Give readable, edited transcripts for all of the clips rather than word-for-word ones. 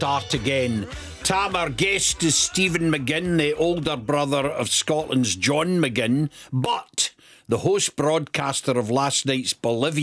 start again. Tam, our guest is Stephen McGinn, the older brother of Scotland's John McGinn, but the host broadcaster of last night's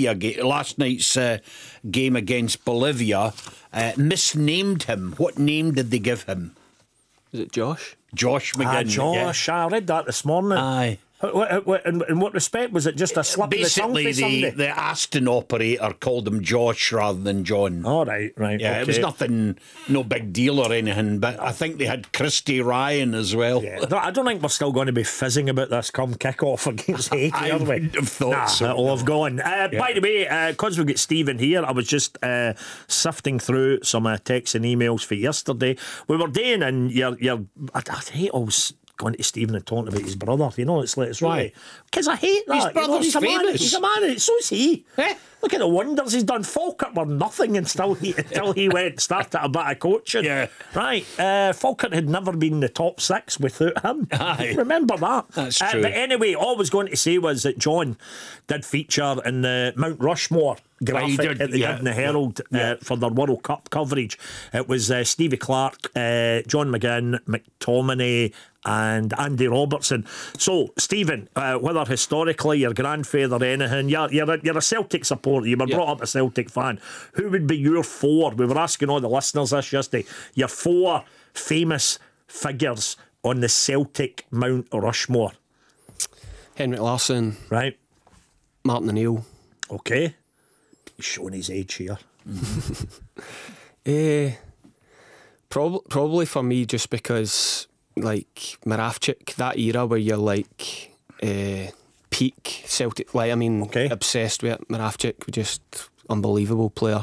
game against Bolivia misnamed him. What name did they give him? Is it Josh? Josh McGinn. Josh. I read that this morning. Aye. In what respect? Was it just a slip of the tongue for somebody? Basically, the Aston operator called him Josh rather than John. Oh, right. Yeah, okay. It was nothing, no big deal or anything, but I think they had Christy Ryan as well. Yeah. I don't think we're still going to be fizzing about this come kick-off against Haiti, I are we? wouldn't have thought so. It'll have gone. By the way, because we've got Stephen here, I was just sifting through some texts and emails for yesterday. We were doing, and I hate always going to Stephen and talking about his brother. You know, it's right. Because I hate that. His brother's he's a man. famous. He's a man. So is he. Eh? Look at the wonders he's done. Falkirk were nothing until he went and started a bit of coaching. Yeah. Right. Falkirk had never been in the top 6 without him. Aye. Remember that. That's true. But anyway, all I was going to say was that John did feature in the Mount Rushmore graphic at the Eden Herald for their World Cup coverage. It was Stevie Clark, John McGinn, McTominay and Andy Robertson. So, Stephen, whether historically your grandfather or anything, you're a Celtic supporter, you were brought up a Celtic fan. Who would be your 4? We were asking all the listeners this yesterday. Your 4 famous figures on the Celtic Mount Rushmore. Henrik Larsson. Right. Martin O'Neill. Okay. He's showing his age here. Probably for me, just because like Moravchik, that era where you're like peak Celtic, like obsessed with it. Moravchik, just unbelievable player.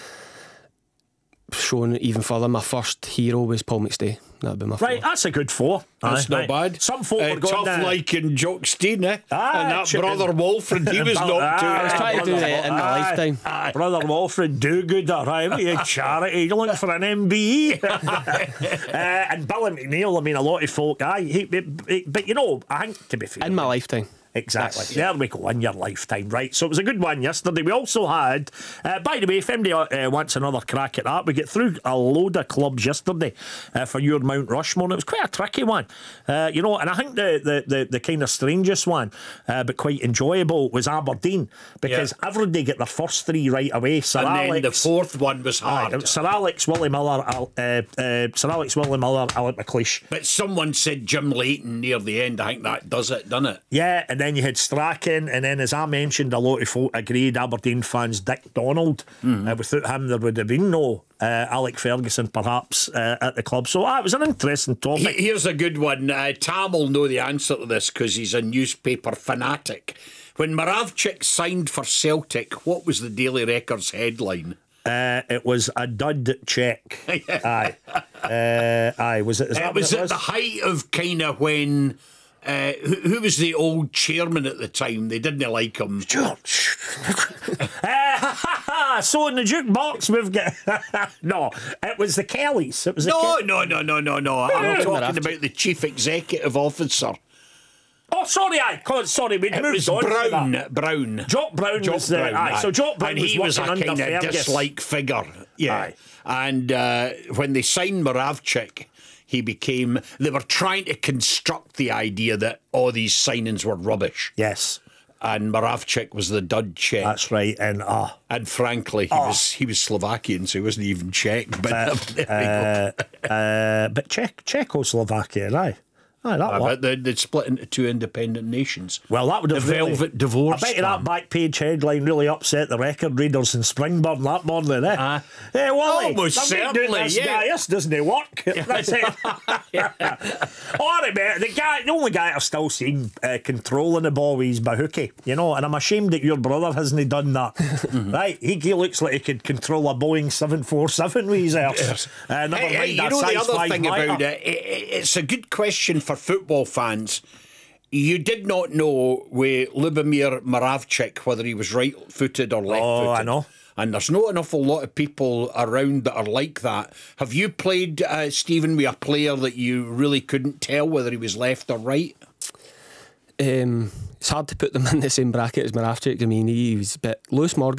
Showing even further, my first hero was Paul McStay. That'd be my 4. Right, that's a good 4. That's not bad. Some folk were going tough like in Jock Steen, eh? Aye, and that brother Walfred, he was knocked out. I was trying to do that in my lifetime. Brother Walfred do-gooder, right? What are you, charity? You're looking for an MBE. And Billy McNeil, I mean, a lot of folk, but you know, I think, to be fair, In my lifetime. Exactly. There we go, in your lifetime, right? So it was a good one yesterday. We also had, by the way, if anybody wants another crack at that, we get through a load of clubs yesterday for your Mount Rushmore. It was quite a tricky one, and I think the kind of strangest one, but quite enjoyable, was Aberdeen, because everybody get their first 3 right away. Then the 4th one was hard. Sir Alex, Willie Miller, Alec McLeish. But someone said Jim Leighton near the end. I think that does it, doesn't it? Yeah, and then you had Strachan, and then, as I mentioned, a lot of folk agreed, Aberdeen fans, Dick Donald. Without him, there would have been no Alec Ferguson, perhaps, at the club. So it was an interesting topic. Here's a good one. Tam will know the answer to this because he's a newspaper fanatic. When Moravchik signed for Celtic, what was the Daily Record's headline? It was a dud check. Aye. Was it? It was at the height of kind of when... who was the old chairman at the time? They didn't like him. George. So in the jukebox we've got... No, it was the Kellys. It was No. I'm talking about the chief executive officer. Oh, sorry, we'd moved on. Brown. Jock Brown was there. Brown, so Jock Brown and he was a working kind under of Fergus. dislike figure. Yeah. Aye. And when they signed Moravchik, they were trying to construct the idea that all these signings were rubbish. Yes. And Moravchik was the dud Czech. That's right. And frankly, he was Slovakian, so he wasn't even Czech. But Czechoslovakia, aye. But they'd split into 2 independent nations. Well, that would have the Velvet Divorce. I bet you that back page headline really upset the record readers in Springburn that morning, eh? Hey, Wally, almost certainly, this doesn't work. That's it. All right, mate. The only guy I've still seen controlling the ball is Bahuki, and I'm ashamed that your brother hasn't done that. Right? He looks like he could control a Boeing 747 with his arse. The other thing about it's a good question for football fans. You did not know with Lubomir Moravchik whether he was right-footed or left-footed. Oh, I know. And there's not an awful lot of people around that are like that. Have you played, Stephen, with a player that you really couldn't tell whether he was left or right? It's hard to put them in the same bracket as Moravchik. I mean, he was a bit... Lewis Morgan